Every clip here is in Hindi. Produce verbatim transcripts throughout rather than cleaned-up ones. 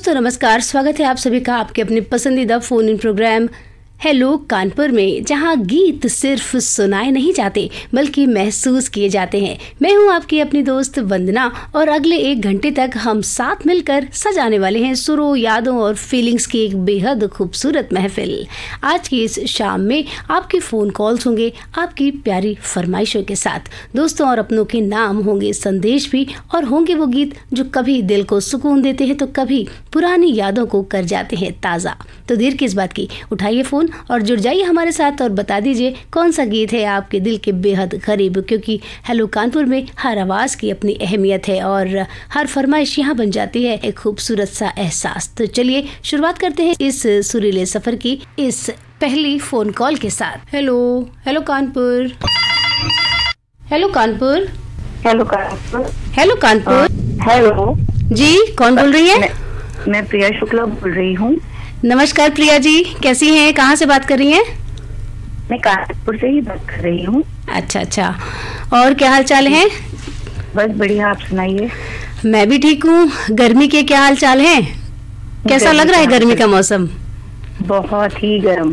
दोस्तों नमस्कार, स्वागत है आप सभी का आपके अपने पसंदीदा phone in programme hello Kanpur में, जहां गीत सिर्फ सुनाए नहीं जाते बल्कि महसूस किए जाते हैं। मैं हूं आपकी अपनी दोस्त वंदना और अगले एक घंटे तक हम साथ मिलकर सजाने वाले हैं सुरों, यादों और फीलिंग्स की एक बेहद खूबसूरत महफिल। आज की इस शाम में आपके फ़ोन कॉल्स होंगे आपकी प्यारी फरमाइशों के साथ। दोस्तों और अपनों के नाम होंगे, संदेश भी, और होंगे वो गीत जो कभी दिल को सुकून देते हैं तो कभी पुरानी यादों को कर जाते हैं ताज़ा। तो देर किस बात की, उठाइए फ़ोन और जुड़ जाइए हमारे साथ और बता दीजिए कौन सा गीत है आपके दिल के बेहद करीब, क्योंकि हेलो कानपुर में हर आवाज़ की अपनी अहमियत है और हर फरमाइश यहाँ बन जाती है एक खूबसूरत सा एहसास। तो चलिए शुरुआत करते हैं इस सुरीले सफ़र की इस पहली फ़ोन कॉल के साथ। Hello hello Kanpur. Hello Kanpur. Hello Kanpur. Hello Kanpur. Hello जी, कौन बोल रही है? मैं, मैं प्रिया शुक्ला बोल रही हूँ। नमस्कार प्रिया जी, कैसी हैं? कहाँ से बात कर रही हैं? मैं कानपुर से ही बात कर रही हूँ। अच्छा अच्छा, और क्या हाल चाल है? बस बढ़िया, आप सुनाइए। मैं भी ठीक हूँ। गर्मी के क्या हाल चाल हैं? कैसा लग रहा है गर्मी का मौसम? बहुत ही गर्म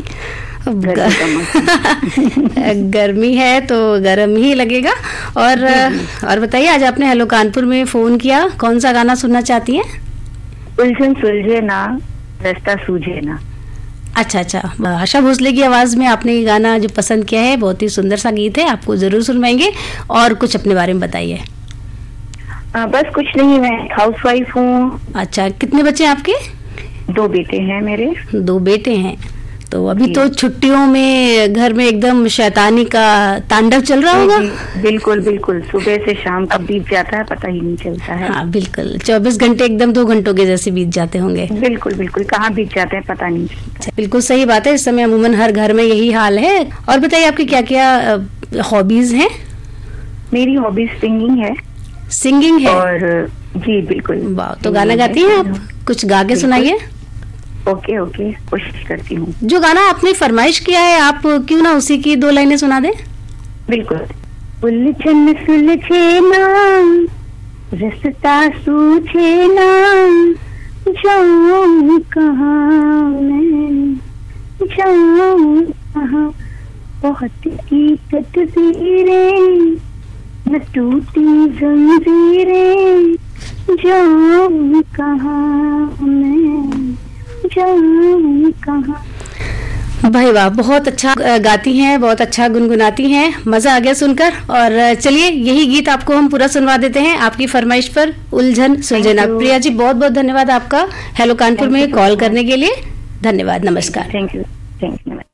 गर्मी है तो गर्म ही लगेगा। और और बताइए, आज आपने हेलो कानपुर में फोन किया, कौन सा गाना सुनना चाहती हैं? उलझन सुलझे ना, रास्ता सूझे ना। अच्छा अच्छा, आशा भोसले की आवाज़ में आपने ये गाना जो पसंद किया है, बहुत ही सुंदर सा गीत है, आपको ज़रूर सुनवाएंगे। और कुछ अपने बारे में बताइए। बस कुछ नहीं, मैं हाउस वाइफ हूँ। अच्छा, कितने बच्चे हैं आपके? दो बेटे हैं मेरे। दो बेटे हैं, तो अभी तो छुट्टियों में घर में एकदम शैतानी का तांडव चल रहा होगा। बिल्कुल बिल्कुल, सुबह से शाम कब बीत जाता है पता ही नहीं चलता है। हाँ बिल्कुल, चौबीस घंटे एकदम दो घंटों के जैसे बीत जाते होंगे। बिल्कुल बिल्कुल, कहाँ बीत जाते हैं पता नहीं चलता। बिल्कुल सही बात है, इस समय अमूमन हर घर में यही हाल है। और बताइए, आपकी क्या क्या हॉबीज हैं? मेरी हॉबीज सिंगिंग है। सिंगिंग है? और जी बिल्कुल। वाह, तो गाना गाती हैं आप? कुछ गा के सुनाइए। ओके ओके, कोशिश करती हूँ। जो गाना आपने फरमाइश किया है, आप क्यों ना उसी की दो लाइनें सुना दें? बिल्कुल। उलझन सुलझे ना, रास्ता सूझे ना, जाऊं कहाँ मैं, जाऊं कहाँ। बहुत की तकदीरें, न टूटी जंजीरें, जाऊं कहाँ मैं, भाई वाह, बहुत अच्छा गाती हैं, बहुत अच्छा गुनगुनाती हैं, मजा आ गया सुनकर। और चलिए यही गीत आपको हम पूरा सुनवा देते हैं आपकी फरमाइश पर, उलझन सुलझे ना। प्रिया जी, बहुत बहुत धन्यवाद आपका हेलो कानपुर में कॉल करने के लिए। धन्यवाद, नमस्कार। Thank you, thank you.